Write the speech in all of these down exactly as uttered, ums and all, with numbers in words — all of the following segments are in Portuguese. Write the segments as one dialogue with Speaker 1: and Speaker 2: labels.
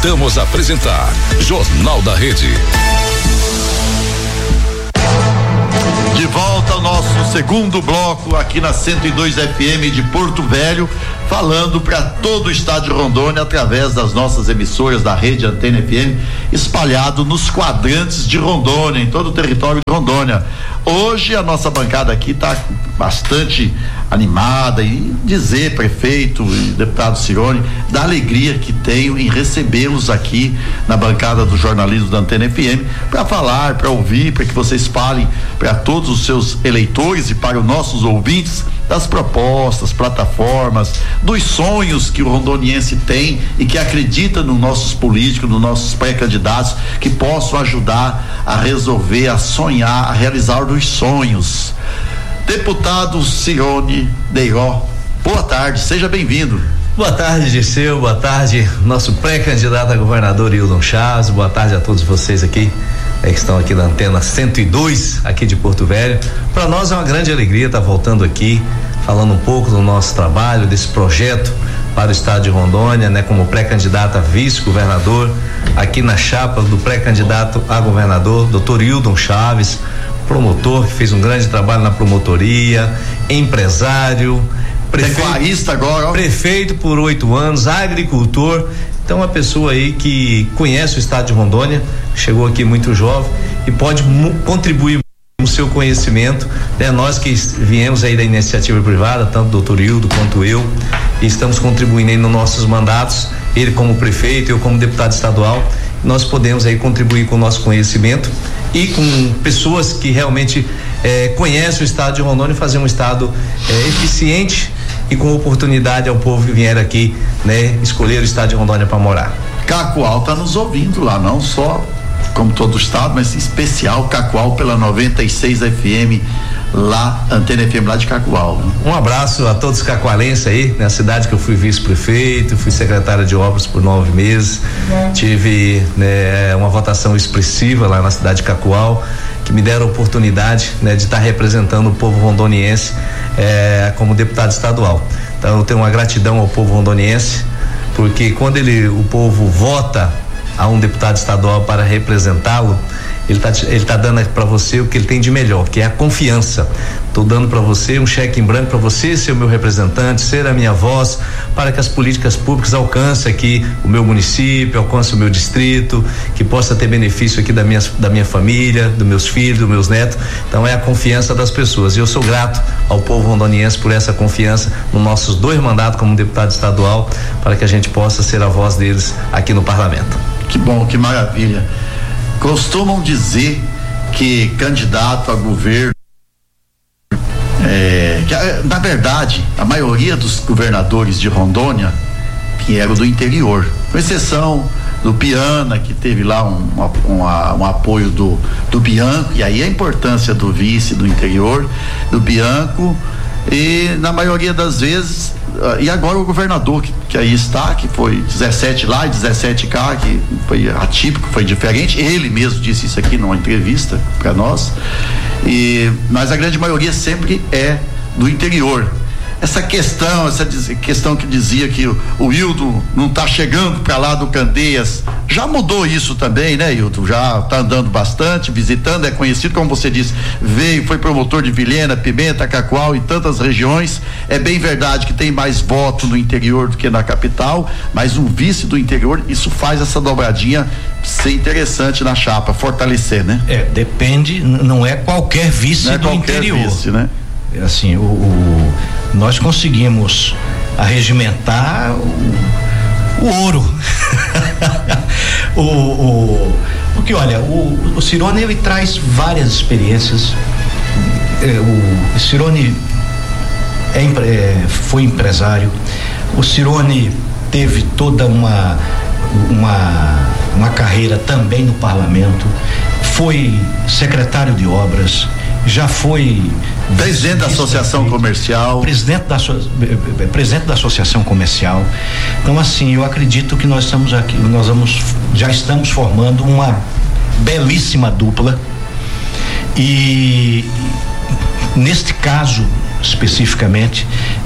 Speaker 1: Voltamos a apresentar Jornal da Rede.
Speaker 2: De volta ao nosso segundo bloco aqui na cento e dois F M de Porto Velho, falando para todo o estado de Rondônia através das nossas emissoras da rede Antena F M, espalhado nos quadrantes de Rondônia, em todo o território de Rondônia. Hoje a nossa bancada aqui está bastante animada e dizer, prefeito e deputado Cirone, da alegria que tenho em recebê-los aqui na bancada do jornalismo da Antena F M para falar, para ouvir, para que vocês falem para todos os seus eleitores e para os nossos ouvintes das propostas, plataformas, dos sonhos que o rondoniense tem e que acredita nos nossos políticos, nos nossos pré-candidatos que possam ajudar a resolver, a sonhar, a realizar os sonhos. Deputado Cirone Deiró, boa tarde, seja bem-vindo.
Speaker 3: Boa tarde, Dirceu, boa tarde, nosso pré-candidato a governador Hildon Chaves, boa tarde a todos vocês aqui é, que estão aqui na Antena cento e dois, aqui de Porto Velho. Para nós é uma grande alegria estar voltando aqui, falando um pouco do nosso trabalho, desse projeto para o estado de Rondônia, né, como pré-candidato a vice-governador, aqui na chapa do pré-candidato a governador, doutor Hildon Chaves, promotor que fez um grande trabalho na promotoria, empresário, prefeito, agora, ó. prefeito por oito anos, agricultor. Então, uma pessoa aí que conhece o estado de Rondônia, chegou aqui muito jovem e pode contribuir com o seu conhecimento, né? Nós que viemos aí da iniciativa privada, tanto o doutor Hildo quanto eu, e estamos contribuindo aí nos nossos mandatos, ele como prefeito, eu como deputado estadual, nós podemos aí contribuir com o nosso conhecimento e com pessoas que realmente eh, conhecem o estado de Rondônia e fazer um estado eh, eficiente e com oportunidade ao povo que vier aqui, né, escolher o estado de Rondônia para morar.
Speaker 2: Cacoal tá nos ouvindo lá, não só como todo o estado, mas em especial Cacoal pela noventa e seis F M lá, Antena F M lá de Cacoal. Né?
Speaker 3: Um abraço a todos os cacoalenses aí, na cidade que eu fui vice-prefeito, fui secretário de obras por nove meses, é. tive né, uma votação expressiva lá na cidade de Cacoal, que me deram a oportunidade, né, de estar representando o povo rondoniense eh, como deputado estadual. Então eu tenho uma gratidão ao povo rondoniense, porque quando ele, o povo vota a um deputado estadual para representá-lo, ele tá, ele tá dando para você o que ele tem de melhor, que é a confiança. Tô dando para você um cheque em branco para você ser o meu representante, ser a minha voz, para que as políticas públicas alcancem aqui o meu município, alcancem o meu distrito, que possa ter benefício aqui da minha, da minha família, dos meus filhos, dos meus netos. Então é a confiança das pessoas. E eu sou grato ao povo rondoniense por essa confiança nos nossos dois mandatos como deputado estadual, para que a gente possa ser a voz deles aqui no parlamento.
Speaker 2: Que bom, que maravilha. Costumam dizer que candidato a governo, é, que, na verdade, a maioria dos governadores de Rondônia vieram do interior, com exceção do Piana, que teve lá um, um, um, um apoio do, do Bianco, e aí a importância do vice do interior, do Bianco, e na maioria das vezes, uh, e agora o governador que, que aí está, que foi dezessete lá e dezessete cá, que foi atípico, foi diferente, ele mesmo disse isso aqui numa entrevista para nós, e, mas a grande maioria sempre é do interior. Essa questão, essa diz, questão que dizia que o, o Hildo não está chegando para lá do Candeias, já mudou isso também, né, Hildo? Já está andando bastante, visitando, é conhecido, como você disse, veio, foi promotor de Vilhena, Pimenta, Cacoal e tantas regiões. É bem verdade que tem mais voto no interior do que na capital, mas um vice do interior, isso faz essa dobradinha ser interessante na chapa, fortalecer, né?
Speaker 4: É, depende, não é qualquer vice
Speaker 2: não é
Speaker 4: do
Speaker 2: qualquer
Speaker 4: interior.
Speaker 2: Vice, né?
Speaker 4: Assim, o, o nós conseguimos arregimentar o, o ouro. o, o, porque olha, o, o Cirone, ele traz várias experiências. É, o Cirone é, é, foi empresário. O Cirone teve toda uma uma uma carreira também no parlamento. Foi secretário de obras. Já foi
Speaker 2: presidente da Associação Comercial,
Speaker 4: presidente da presidente da Associação Comercial. Então, assim, eu acredito que nós estamos aqui, nós vamos, já estamos formando uma belíssima dupla. E neste caso especificamente, eu acredito que Hildon Chaves e Cirone,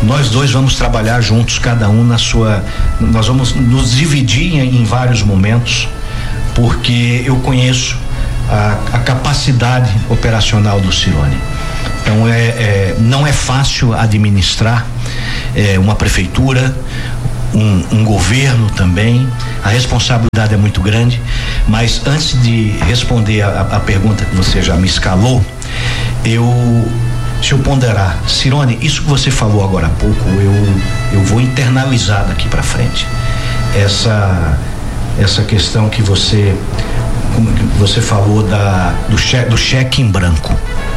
Speaker 4: nós dois vamos trabalhar juntos, cada um na sua, nós vamos nos dividir em, em vários momentos, porque eu conheço a, a capacidade operacional do Cirone. Então é, é não é fácil administrar é, uma prefeitura, um, um governo também. A responsabilidade é muito grande, mas antes de responder a, a pergunta que você já me escalou, eu deixa eu ponderar. Cirone, isso que você falou agora há pouco, eu eu vou internalizar daqui para frente. Essa essa questão que você como que você falou da do cheque, do cheque em branco.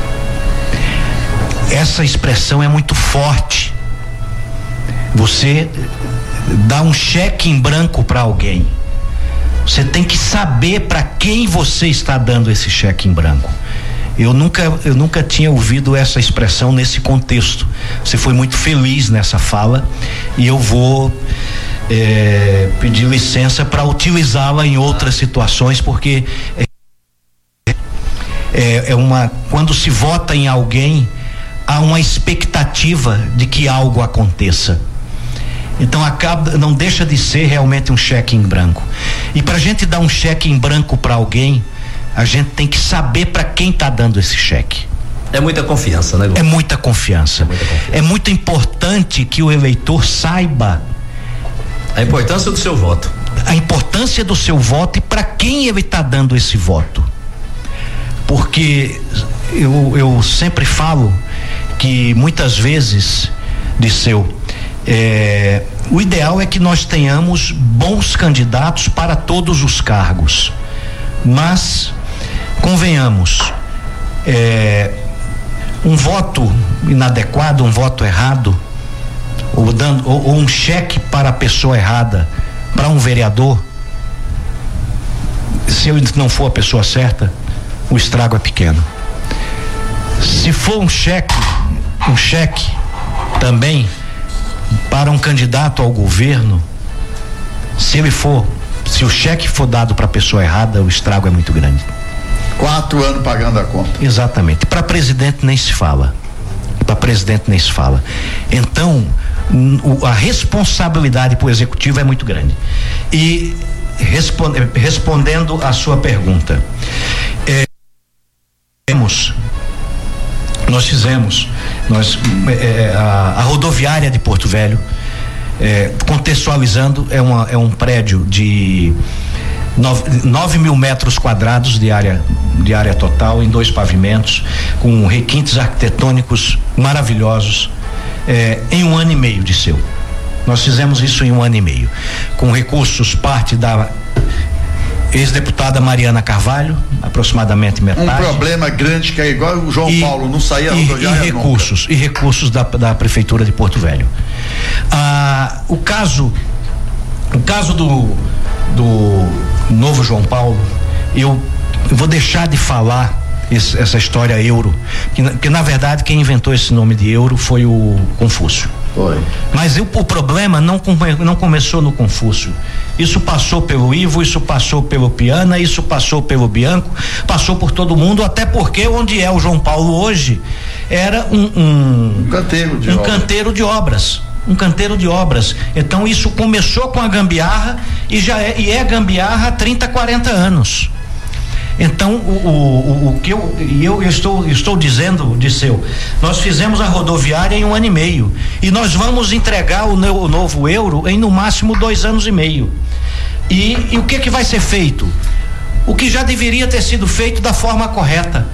Speaker 4: Essa expressão é muito forte. Você dá um cheque em branco para alguém. Você tem que saber para quem você está dando esse cheque em branco. Eu nunca, eu nunca tinha ouvido essa expressão nesse contexto. Você foi muito feliz nessa fala e eu vou é, pedir licença para utilizá-la em outras situações, porque é, é, é uma, quando se vota em alguém, há uma expectativa de que algo aconteça. Então acaba, não deixa de ser realmente um cheque em branco. E para a gente dar um cheque em branco para alguém, a gente tem que saber para quem está dando esse cheque.
Speaker 3: É muita confiança, né, Gu?
Speaker 4: É muita confiança.
Speaker 3: É muita confiança.
Speaker 4: É muito importante que o eleitor saiba
Speaker 3: a importância do seu voto.
Speaker 4: A importância do seu voto e para quem ele está dando esse voto. Porque eu, eu sempre falo que muitas vezes, Disseu, é, o ideal é que nós tenhamos bons candidatos para todos os cargos, mas convenhamos, é, um voto inadequado, um voto errado, ou, dando, ou, ou um cheque para a pessoa errada, para um vereador, se ele não for a pessoa certa, o estrago é pequeno. Se for um cheque, um cheque também para um candidato ao governo, se ele for, se o cheque for dado para a pessoa errada, o estrago é muito grande.
Speaker 2: Quatro anos pagando a conta.
Speaker 4: Exatamente. Para presidente nem se fala. Para presidente nem se fala. Então, a responsabilidade para o executivo é muito grande. E responde, respondendo à sua pergunta, é, temos Nós fizemos, nós, é, a, a rodoviária de Porto Velho, é, contextualizando, é, uma, é um prédio de nove mil metros quadrados de área, de área total, em dois pavimentos, com requintes arquitetônicos maravilhosos, é, em um ano e meio de seu. Nós fizemos isso em um ano e meio, com recursos, parte da ex-deputada Mariana Carvalho, aproximadamente metade.
Speaker 2: Um problema grande que é igual o João
Speaker 4: e,
Speaker 2: Paulo, não saía
Speaker 4: e,
Speaker 2: rodoviária
Speaker 4: e recursos nunca. E recursos da, da prefeitura de Porto Velho. Ah, o caso, o caso do do novo João Paulo, eu, eu vou deixar de falar esse, essa história euro, que, que na verdade quem inventou esse nome de euro foi o Confúcio.
Speaker 2: Foi.
Speaker 4: Mas eu, o problema não, não começou no Confúcio. Isso passou pelo Ivo, isso passou pelo Piana, isso passou pelo Bianco, passou por todo mundo, até porque onde é o João Paulo hoje era um, um,
Speaker 2: um canteiro de
Speaker 4: um
Speaker 2: obras.
Speaker 4: canteiro de obras. Um canteiro de obras. Então isso começou com a gambiarra e já é, e é gambiarra há trinta, quarenta anos. Então, o, o, o que eu, eu, eu estou, estou dizendo, Disseu, nós fizemos a rodoviária em um ano e meio e nós vamos entregar o, o novo euro em no máximo dois anos e meio. E, e o que que vai ser feito? O que já deveria ter sido feito da forma correta.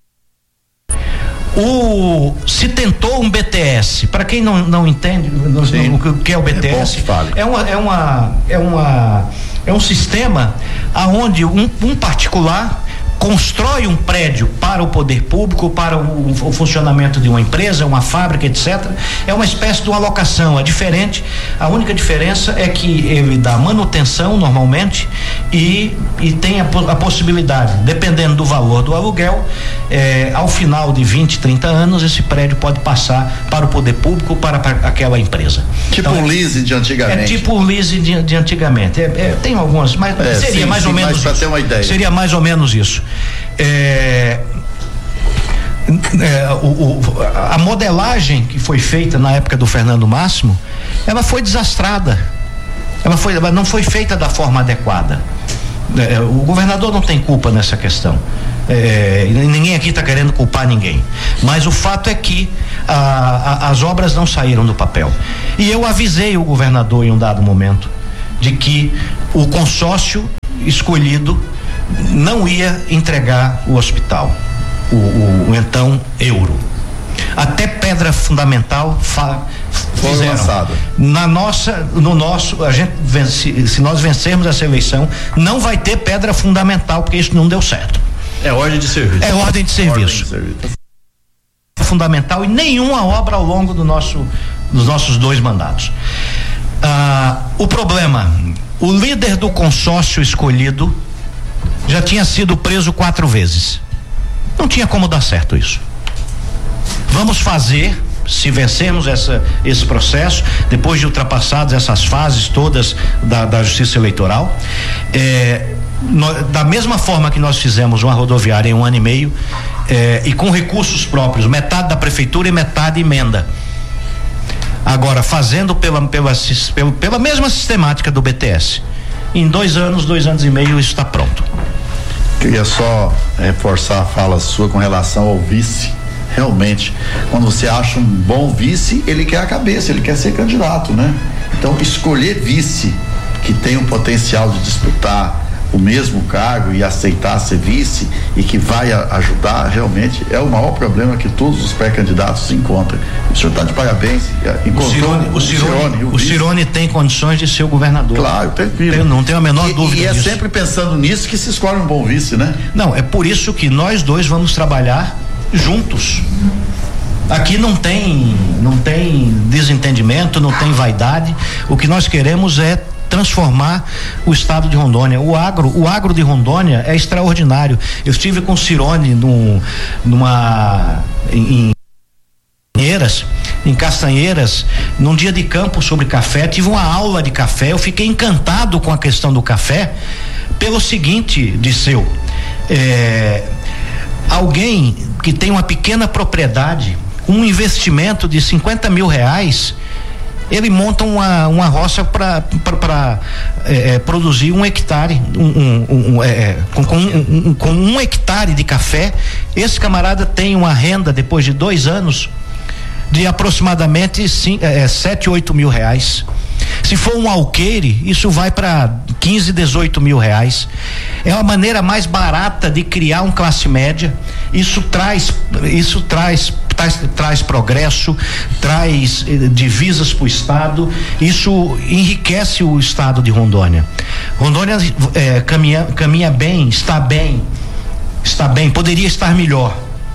Speaker 4: O, se tentou um B T S, para quem não, não entende não, não, o que é o B T S, é, é uma é uma é uma é um sistema aonde um, um particular constrói um prédio para o poder público, para o, o funcionamento de uma empresa, uma fábrica, etcétera. É uma espécie de uma locação, é diferente. A única diferença é que ele dá manutenção normalmente e, e tem a, a possibilidade, dependendo do valor do aluguel, é, ao final de vinte, trinta anos, esse prédio pode passar para o poder público, para, para aquela empresa.
Speaker 2: Tipo um lease de antigamente.
Speaker 4: É tipo um lease de, de antigamente. É, é, tem algumas, mas é, seria
Speaker 2: sim,
Speaker 4: mais
Speaker 2: sim,
Speaker 4: ou menos
Speaker 2: para ter uma ideia.
Speaker 4: Seria mais ou menos isso. É, É, o, o, a modelagem que foi feita na época do Fernando Máximo, ela foi desastrada, ela, foi, ela não foi feita da forma adequada. É, o governador não tem culpa nessa questão, é, ninguém aqui está querendo culpar ninguém, mas o fato é que a, a, as obras não saíram do papel, e eu avisei o governador em um dado momento de que o consórcio escolhido não ia entregar o hospital, o, o, o então Euro. Até pedra fundamental fa, fizeram. Na nossa, no nosso, a gente vence, se nós vencermos essa eleição, não vai ter pedra fundamental, porque isso não deu certo.
Speaker 3: É ordem de serviço.
Speaker 4: É ordem de serviço. Ordem de serviço. Fundamental, e nenhuma obra ao longo do nosso, dos nossos dois mandatos. Ah, o problema, o líder do consórcio escolhido já tinha sido preso quatro vezes. Não tinha como dar certo isso. Vamos fazer, se vencermos essa, esse processo, depois de ultrapassadas essas fases todas da, da justiça eleitoral, é, no, da mesma forma que nós fizemos uma rodoviária em um ano e meio, é, e com recursos próprios, metade da prefeitura e metade emenda. Agora, fazendo pela, pela, pela, pela mesma sistemática do B T S, em dois anos, dois anos e meio, isso está pronto.
Speaker 2: Queria só reforçar a fala sua com relação ao vice. Realmente, quando você acha um bom vice, ele quer a cabeça, ele quer ser candidato, né? Então, escolher vice que tem o potencial de disputar o mesmo cargo e aceitar ser vice e que vai a, ajudar, realmente é o maior problema que todos os pré-candidatos encontram. O senhor está de parabéns.
Speaker 4: O Cirone, o, Cirone, o, o Cirone tem condições de ser o governador.
Speaker 2: Claro, tranquilo.
Speaker 4: Tem, não tenho a menor
Speaker 2: e,
Speaker 4: dúvida
Speaker 2: e é
Speaker 4: disso.
Speaker 2: sempre pensando nisso que se escolhe um bom vice, né?
Speaker 4: Não, é por isso que nós dois vamos trabalhar juntos. Aqui não tem, não tem desentendimento, não tem vaidade. O que nós queremos é transformar o estado de Rondônia. O agro, o agro de Rondônia é extraordinário. Eu estive com o Cirone num, numa em, Castanheiras, em Castanheiras, num dia de campo sobre café, tive uma aula de café, eu fiquei encantado com a questão do café, pelo seguinte, Disseu, é, alguém que tem uma pequena propriedade, um investimento de cinquenta mil reais, ele monta uma, uma roça para é, é, produzir um hectare, um, um, um, é, com, com, um, com um hectare de café. Esse camarada tem uma renda depois de dois anos de aproximadamente cinco, é, sete, oito mil reais. Se for um alqueire, isso vai para quinze, dezoito mil reais. É uma maneira mais barata de criar um classe média. Isso traz, isso traz, traz, traz progresso, traz eh, divisas para o estado. Isso enriquece o estado de Rondônia. Rondônia eh, caminha, caminha bem, está bem, está bem. Poderia estar melhor,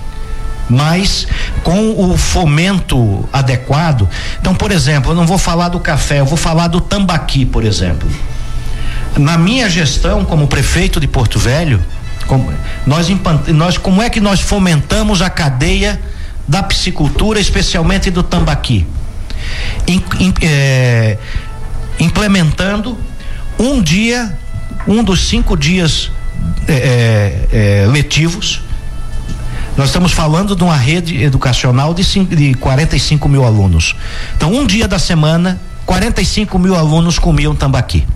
Speaker 4: mas com o fomento adequado. Então, por exemplo, eu não vou falar do café, eu vou falar do tambaqui, por exemplo. Na minha gestão como prefeito de Porto Velho, como, nós, nós, como é que nós fomentamos a cadeia da piscicultura, especialmente do tambaqui? In, in, é, implementando um dia, um dos cinco dias é, é, letivos. Nós estamos falando de uma rede educacional de, cinco, de quarenta e cinco mil alunos. Então, um dia da semana, quarenta e cinco mil alunos comiam tambaqui.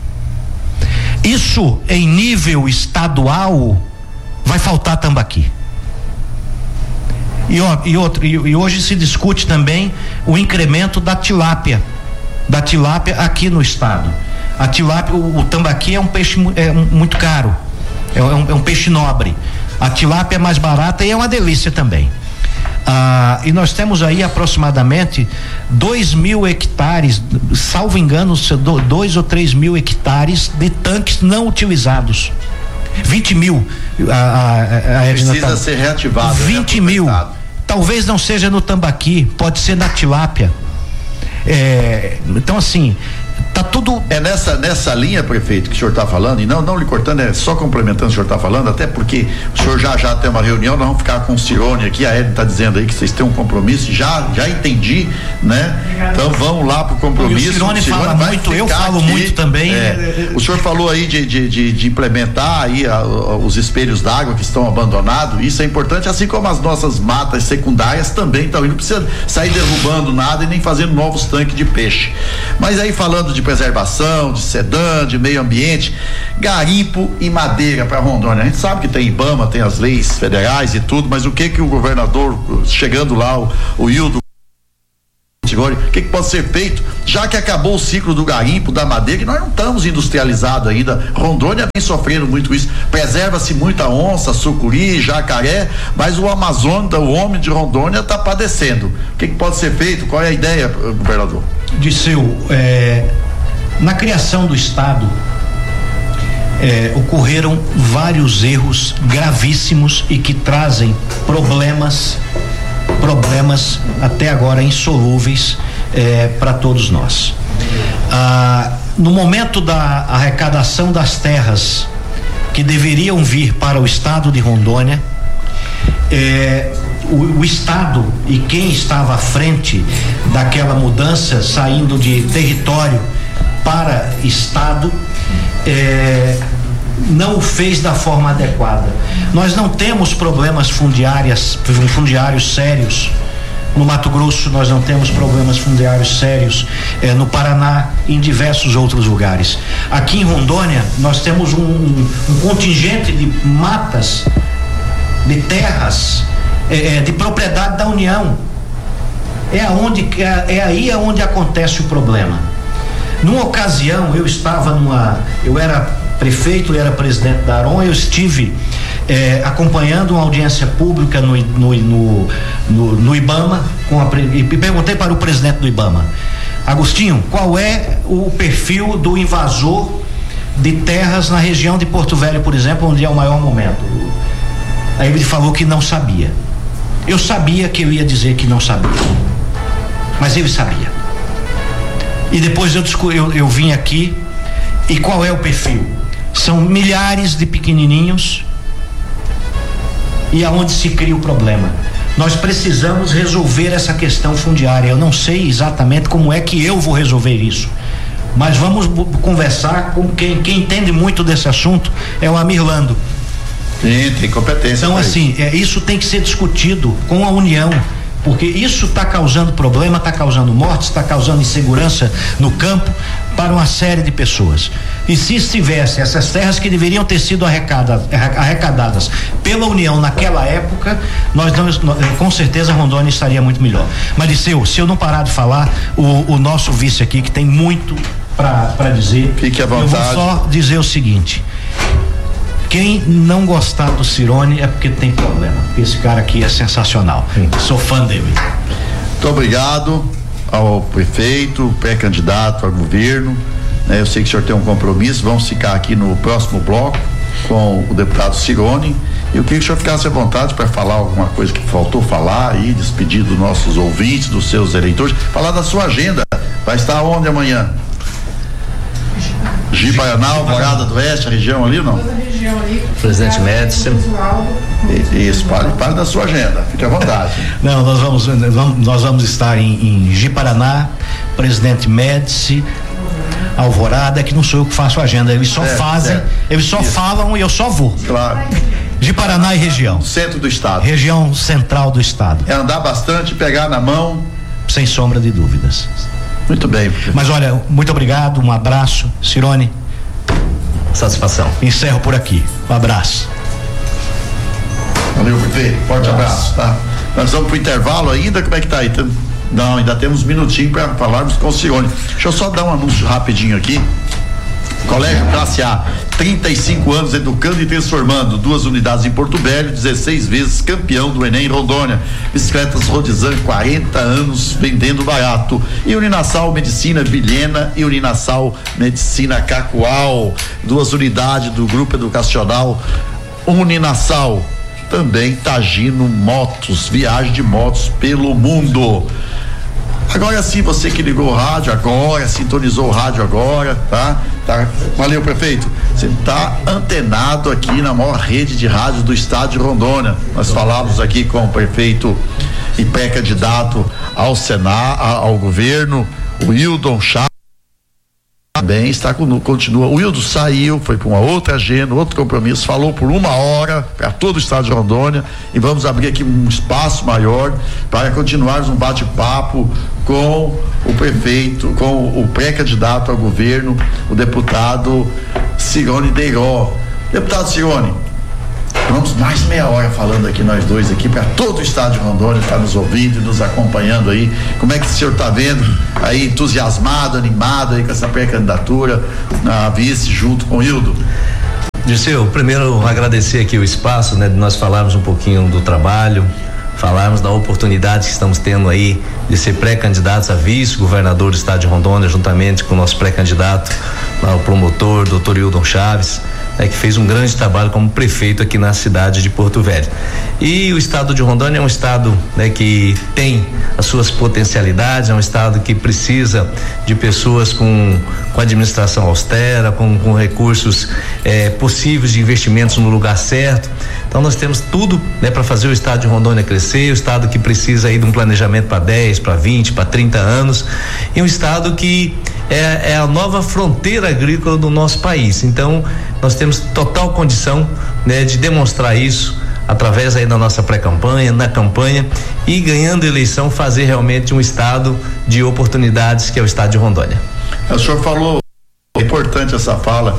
Speaker 4: Isso em nível estadual vai faltar tambaqui. E, ó, e, outro, e, e hoje se discute também o incremento da tilápia, da tilápia aqui no estado. A tilápia, o, o tambaqui é um peixe é, muito caro, é, é, um, é um peixe nobre. A tilápia é mais barata e é uma delícia também. Ah, e nós temos aí aproximadamente dois mil hectares, salvo engano, dois ou três mil hectares de tanques não utilizados. vinte mil. A, a, a
Speaker 2: Precisa tá, ser reativado.
Speaker 4: vinte mil. Talvez não seja no tambaqui, pode ser na tilápia. É, então, assim, Tá tudo.
Speaker 2: É nessa, nessa linha, prefeito, que o senhor está falando, e não, não lhe cortando, é só complementando o que o senhor está falando, até porque o senhor já já tem uma reunião, nós vamos ficar com o Cirone aqui, a Edna está dizendo aí que vocês têm um compromisso, já, já entendi, né? Então vamos lá pro compromisso.
Speaker 4: O Cirone fala muito, eu falo
Speaker 2: aqui,
Speaker 4: muito também.
Speaker 2: É, o senhor falou aí de, de, de, de implementar aí a, a, os espelhos d'água que estão abandonados, isso é importante, assim como as nossas matas secundárias também estão indo, não precisa sair derrubando nada e nem fazendo novos tanques de peixe. Mas aí falando de preservação, de sedã, de meio ambiente, garimpo e madeira para Rondônia. A gente sabe que tem IBAMA, tem as leis federais e tudo, mas o que que o governador, chegando lá, o, o Hildo, o que que pode ser feito, já que acabou o ciclo do garimpo, da madeira, que nós não estamos industrializados ainda. Rondônia vem sofrendo muito isso. Preserva-se muita onça, sucuri, jacaré, mas o Amazonas, o homem de Rondônia está padecendo. O que que pode ser feito? Qual é a ideia, governador?
Speaker 4: Disseu, é, na criação do Estado, é, ocorreram vários erros gravíssimos e que trazem problemas problemas até agora insolúveis eh, para todos nós. Ah, no momento da arrecadação das terras que deveriam vir para o estado de Rondônia, eh, o, o estado e quem estava à frente daquela mudança, saindo de território para estado, eh, não o fez da forma adequada. Nós não temos problemas fundiárias, fundiários sérios no Mato Grosso, nós não temos problemas fundiários sérios eh, no Paraná e em diversos outros lugares. Aqui em Rondônia nós temos um, um, um contingente de matas, de terras, eh, de propriedade da União. É aonde é, é aí aonde acontece o problema. Numa ocasião eu estava numa, eu era prefeito, era presidente da Aron, eu estive eh, acompanhando uma audiência pública no, no, no, no, no IBAMA com a, e perguntei para o presidente do IBAMA: Agostinho, qual é o perfil do invasor de terras na região de Porto Velho, por exemplo, onde é o maior momento? Aí ele falou que não sabia. Eu sabia que eu ia dizer que não sabia, mas ele sabia. E depois eu, eu, eu vim aqui, e qual é o perfil? São milhares de pequenininhos, e aonde se cria o problema. Nós precisamos resolver essa questão fundiária. Eu não sei exatamente como é que eu vou resolver isso, mas vamos conversar com quem, quem entende muito desse assunto, é o Amirlando.
Speaker 2: Sim, tem competência.
Speaker 4: Então assim, é, isso tem que ser discutido com a União, porque isso está causando problema, está causando mortes, está causando insegurança no campo para uma série de pessoas. E se estivesse essas terras que deveriam ter sido arrecadadas, arrecadadas pela União naquela época, nós não, com certeza Rondônia estaria muito melhor. Mas Liceu, se eu não parar de falar, o, o nosso vice aqui, que tem muito para dizer,
Speaker 2: fique à vontade.
Speaker 4: Eu vou só dizer o seguinte: quem não gostar do Cirone é porque tem problema. Esse cara aqui é sensacional. Sim. Sou fã dele.
Speaker 2: Muito obrigado ao prefeito, pré-candidato a governo. Né, eu sei que o senhor tem um compromisso. Vamos ficar aqui no próximo bloco com o deputado Cirone. Eu queria que o senhor ficasse à vontade para falar alguma coisa que faltou falar aí, despedir dos nossos ouvintes, dos seus eleitores, falar da sua agenda. Vai estar onde amanhã? Jiparanal, Alvorada do Oeste, a região ali ou não?
Speaker 5: Toda a região ali.
Speaker 3: Presidente Médici.
Speaker 2: Isso, fale, fale da sua agenda, fique à vontade.
Speaker 4: Não, nós vamos, nós vamos estar em, em Jiparaná, Presidente Médici, Alvorada, que não sou eu que faço a agenda, eles só é, fazem, é. eles só Isso. falam e eu só vou.
Speaker 2: Claro.
Speaker 4: Jiparaná e região.
Speaker 2: Centro do estado.
Speaker 4: Região central do estado.
Speaker 2: É andar bastante, pegar na mão.
Speaker 4: Sem sombra de dúvidas.
Speaker 2: Muito bem.
Speaker 4: Mas olha, muito obrigado, um abraço, Cirone.
Speaker 3: Satisfação.
Speaker 4: Encerro por aqui. Um abraço.
Speaker 2: Valeu, prefeito. Forte um abraço, tá? Nós vamos pro intervalo ainda, como é que tá aí? Não, ainda temos um minutinho para falarmos com o Cirone. Deixa eu só dar um anúncio rapidinho aqui. Colégio Classe A, trinta e cinco anos educando e transformando, duas unidades em Porto Velho, dezesseis vezes campeão do Enem Rondônia. Bicicletas Rodizan, quarenta anos vendendo barato. E Uninasal Medicina Vilhena e Uninasal Medicina Cacoal, duas unidades do Grupo Educacional Uninasal. Também Tagino Motos, viagem de motos pelo mundo. Agora sim, você que ligou o rádio agora, sintonizou o rádio agora, tá? tá valeu, prefeito. Você está antenado aqui na maior rede de rádio do estado de Rondônia. Nós falamos aqui com o prefeito e pré-candidato ao Senado, ao governo, o Hildon Chaves. Também está com, continua. O Wildo saiu, foi para uma outra agenda, outro compromisso, falou por uma hora para todo o estado de Rondônia e vamos abrir aqui um espaço maior para continuarmos um bate-papo com o prefeito, com o pré-candidato ao governo, o deputado Cirone Deiró. Deputado Cirone, vamos mais meia hora falando aqui nós dois aqui para todo o estado de Rondônia estar nos ouvindo e nos acompanhando aí. Como é que o senhor está vendo aí, entusiasmado, animado aí com essa pré-candidatura na vice junto com o Hildo?
Speaker 3: Dirceu, primeiro agradecer aqui o espaço, né, de nós falarmos um pouquinho do trabalho, falarmos da oportunidade que estamos tendo aí de ser pré-candidatos a vice-governador do estado de Rondônia, juntamente com o nosso pré-candidato, o promotor, doutor Hildon Chaves, né, que fez um grande trabalho como prefeito aqui na cidade de Porto Velho. E o estado de Rondônia é um estado, né, que tem as suas potencialidades, é um estado que precisa de pessoas com, com administração austera, com, com recursos eh, possíveis de investimentos no lugar certo. Então nós temos tudo, né, para fazer o estado de Rondônia crescer, o estado que precisa aí de um planejamento para dez, para vinte, para trinta anos, e um estado que é, é a nova fronteira agrícola do nosso país. Então nós temos total condição, né, de demonstrar isso através aí da nossa pré-campanha, na campanha e ganhando eleição, fazer realmente um estado de oportunidades que é o estado de Rondônia.
Speaker 2: O senhor falou, é importante essa fala,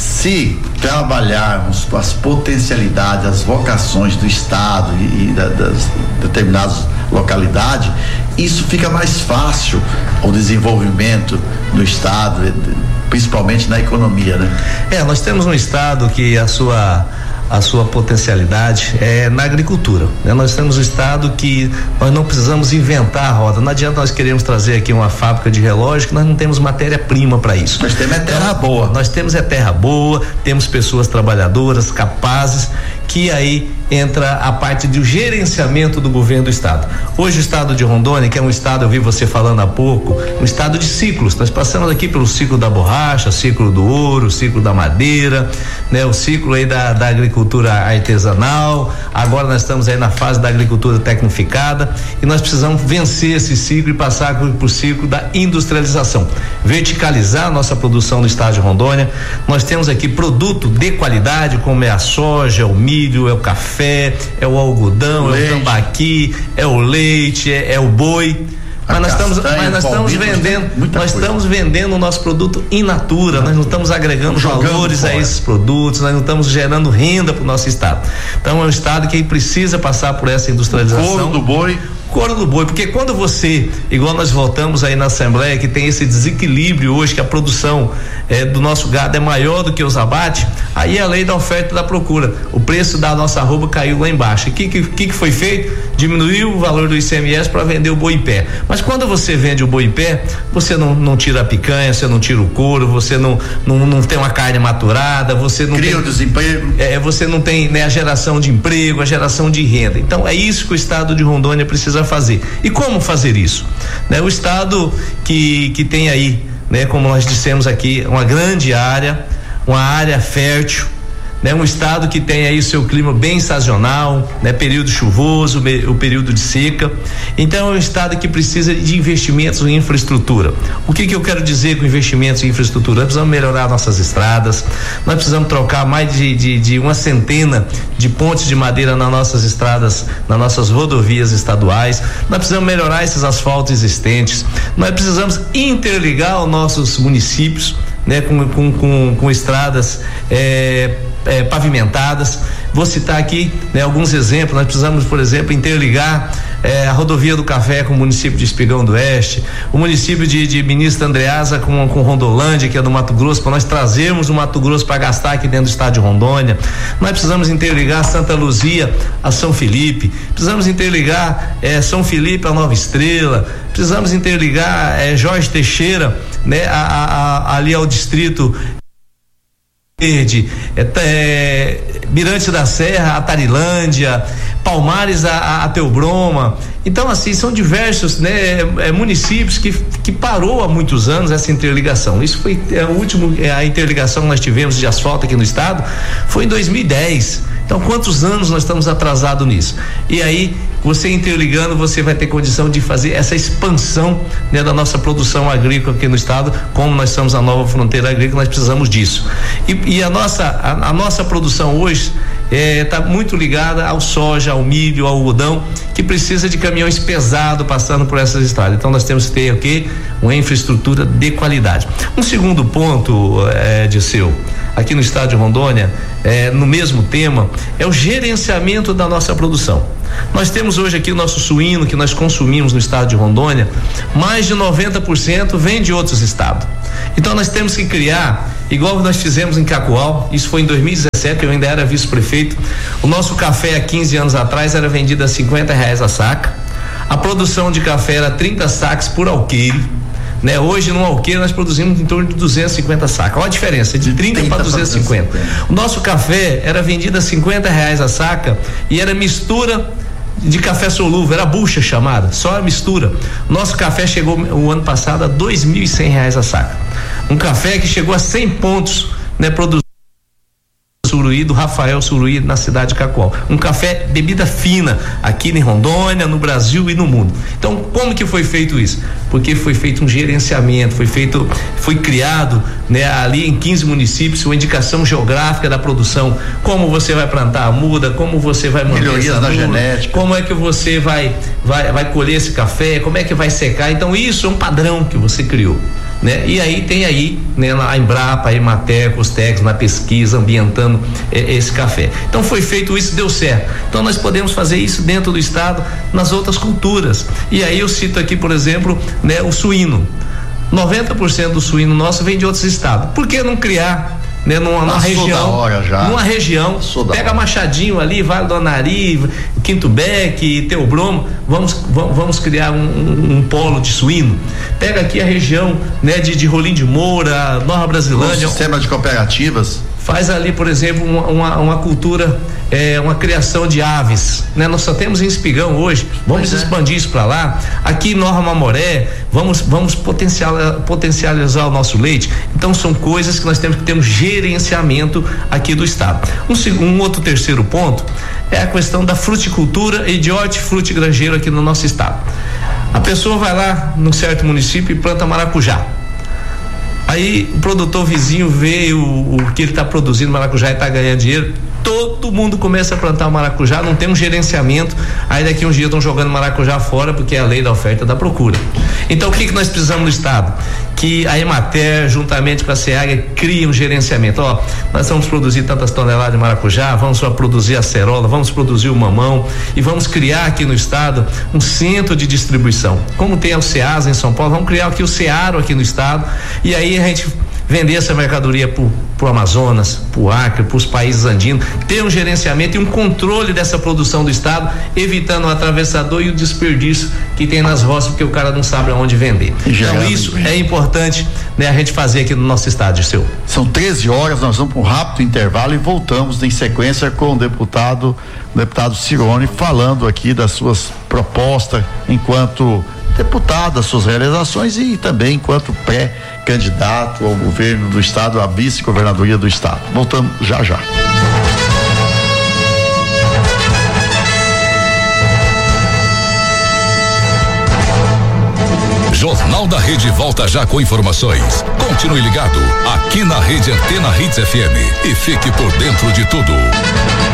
Speaker 2: se trabalharmos com as potencialidades, as vocações do estado e, e da, das determinadas localidades, isso fica mais fácil o desenvolvimento do estado, principalmente na economia, né?
Speaker 3: É, nós temos um estado que a sua a sua potencialidade é na agricultura, né? Nós temos um estado que nós não precisamos inventar a roda, não adianta nós queremos trazer aqui uma fábrica de relógio que nós não temos matéria-prima para isso.
Speaker 2: Nós temos é terra
Speaker 3: então,
Speaker 2: boa.
Speaker 3: Nós temos é terra boa, temos pessoas trabalhadoras, capazes, que aí entra a parte do gerenciamento do governo do estado. Hoje o estado de Rondônia, que é um estado, eu vi você falando há pouco, um estado de ciclos. Nós passamos aqui pelo ciclo da borracha, ciclo do ouro, ciclo da madeira, né? O ciclo aí da, da agricultura artesanal. Agora nós estamos aí na fase da agricultura tecnificada e nós precisamos vencer esse ciclo e passar para o ciclo da industrialização, verticalizar a nossa produção no estado de Rondônia. Nós temos aqui produto de qualidade, como é a soja, o milho, é o café, é o algodão, leite. É o tambaqui, é o leite, é, é o boi. Mas nós, estamos, mas nós estamos vendendo, nós coisa. estamos vendendo o nosso produto in natura, in nós não estamos agregando valores fora. a esses produtos, nós não estamos gerando renda para o nosso estado. Então é um estado que precisa passar por essa industrialização.
Speaker 2: Couro do boi.
Speaker 3: Couro do boi, porque quando você, igual nós voltamos aí na Assembleia, que tem esse desequilíbrio hoje, que a produção eh, do nosso gado é maior do que os abates, aí é a lei da oferta e da procura. O preço da nossa arroba caiu lá embaixo. O que, que, que foi feito? Diminuiu o valor do I C M S para vender o boi em pé. Mas quando você vende o boi em pé, você não, não tira a picanha, você não tira o couro, você não, não, não tem uma carne maturada, você não
Speaker 2: cria
Speaker 3: tem,
Speaker 2: o desemprego.
Speaker 3: É, você não tem, né, a geração de emprego, a geração de renda. Então é isso que o estado de Rondônia precisa fazer. E como fazer isso? Né, o estado que, que tem aí, né, como nós dissemos aqui, uma grande área, uma área fértil, né, um estado que tem aí o seu clima bem sazonal, né, período chuvoso, me, o período de seca. Então é um estado que precisa de investimentos em infraestrutura. O que que eu quero dizer com investimentos em infraestrutura? Nós precisamos melhorar nossas estradas, nós precisamos trocar mais de, de, de uma centena de pontes de madeira nas nossas estradas, nas nossas rodovias estaduais, nós precisamos melhorar esses asfaltos existentes, nós precisamos interligar os nossos municípios, né, com, com, com, com estradas é, é, pavimentadas. Vou citar aqui, né, alguns exemplos. Nós precisamos, por exemplo, interligar é, a rodovia do Café com o município de Espigão do Oeste, o município de, de Ministro Andreasa com, com Rondolândia, que é do Mato Grosso, para nós trazermos o Mato Grosso para gastar aqui dentro do estado de Rondônia. Nós precisamos interligar Santa Luzia a São Felipe, precisamos interligar é, São Felipe a Nova Estrela, precisamos interligar é, Jorge Teixeira, né, a, a, a, ali ao distrito Verde, é, é, Mirante da Serra, a Tarilândia, Palmares, a, a Teobroma. Então, assim, são diversos, né, é, municípios que, que parou há muitos anos essa interligação. Isso foi é, o último, é, a interligação que nós tivemos de asfalto aqui no estado foi em dois mil e dez. Então, quantos anos nós estamos atrasados nisso? E aí, você interligando, você vai ter condição de fazer essa expansão, né, da nossa produção agrícola aqui no estado. Como nós somos a nova fronteira agrícola, nós precisamos disso. E, e a nossa, a, a nossa produção hoje está é, muito ligada ao soja, ao milho, ao algodão, que precisa de caminhões pesados passando por essas estradas. Então, nós temos que ter aqui uma infraestrutura de qualidade. Um segundo ponto, é, Dirceu, aqui no estado de Rondônia, é, no mesmo tema, é o gerenciamento da nossa produção. Nós temos hoje aqui o nosso suíno que nós consumimos no estado de Rondônia, mais de noventa por cento vem de outros estados. Então nós temos que criar, igual nós fizemos em Cacoal, isso foi em dois mil e dezessete, eu ainda era vice-prefeito. O nosso café há quinze anos atrás era vendido a cinquenta reais a saca. A produção de café era trinta sacas por alqueire. Né? Hoje no alqueire nós produzimos em torno de duzentos e cinquenta sacas. Olha a diferença, de trinta para duzentos e cinquenta. O nosso café era vendido a cinquenta reais a saca e era mistura de café solúvel, era bucha chamada, só a mistura. Nosso café chegou o ano passado a dois mil e cem reais a saca. Um café que chegou a cem pontos, né, produzido Suruí, do Rafael Suruí, na cidade de Cacoal. Um café, bebida fina, aqui em Rondônia, no Brasil e no mundo. Então, como que foi feito isso? Porque foi feito um gerenciamento, foi feito, foi criado, né, ali em quinze municípios, uma indicação geográfica da produção, como você vai plantar a muda, como você vai manter
Speaker 2: melhorias
Speaker 3: essa
Speaker 2: na
Speaker 3: muda,
Speaker 2: genética,
Speaker 3: como é que você vai, vai, vai colher esse café, como é que vai secar. Então, isso é um padrão que você criou. Né? E aí tem aí, né, a Embrapa, a Emater, os técnicos na pesquisa, ambientando eh, esse café. Então foi feito isso, deu certo. Então nós podemos fazer isso dentro do estado, nas outras culturas. E aí eu cito aqui, por exemplo, né, o suíno. noventa por cento do suíno nosso vem de outros estados. Por que não criar, né, numa, numa região,
Speaker 2: hora já.
Speaker 3: numa região, pega Machadinho ali, Vale do Anari, Quinto Beck, Teobroma, vamos, vamos, vamos criar um, um, um polo de suíno. Pega aqui a região, né, de, de Rolim de Moura, Nova Brasilândia.
Speaker 2: Um sistema de cooperativas.
Speaker 3: Faz ali, por exemplo, uma, uma, uma cultura, é, uma criação de aves, né? Nós só temos em Espigão hoje, vamos pois expandir é. isso para lá. Aqui em Nova Mamoré, vamos, vamos potencial, potencializar o nosso leite. Então são coisas que nós temos que ter um gerenciamento aqui do estado. Um, um outro terceiro ponto é a questão da fruticultura e de hortifruti granjeiro aqui no nosso estado. A pessoa vai lá num certo município e planta maracujá. Aí o produtor vizinho vê o, o que ele está produzindo maracujá e está ganhando dinheiro. Todo mundo começa a plantar o maracujá, não tem um gerenciamento. Aí daqui uns dias estão jogando maracujá fora, porque é a lei da oferta e da procura. Então o que que nós precisamos no estado? Que a Emater, juntamente com a SEAG, crie um gerenciamento. Ó, nós vamos produzir tantas toneladas de maracujá, vamos só produzir a acerola, vamos produzir o mamão e vamos criar aqui no estado um centro de distribuição. Como tem o SEASA em São Paulo, vamos criar aqui o SEARO aqui no estado, e aí a gente vender essa mercadoria pro, pro Amazonas, pro Acre, pros países andinos, ter um gerenciamento e um controle dessa produção do estado, evitando o atravessador e o desperdício que tem nas roças, porque o cara não sabe aonde vender. Então isso é importante, né, a gente fazer aqui no nosso estado, seu.
Speaker 2: São treze horas, nós vamos para um rápido intervalo e voltamos em sequência com o deputado, o deputado Cirone, falando aqui das suas propostas enquanto deputado, das suas realizações e também enquanto pré-candidato ao governo do estado, à vice-governadoria do estado. Voltamos já já.
Speaker 1: Jornal da Rede volta já com informações. Continue ligado aqui na Rede Antena Hits F M e fique por dentro de tudo.